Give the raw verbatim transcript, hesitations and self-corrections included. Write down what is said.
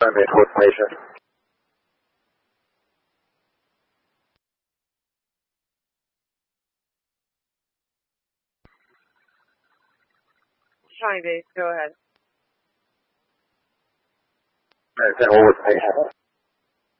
Primary coordination. Shawnee Base, go ahead. Alright, then what was patient?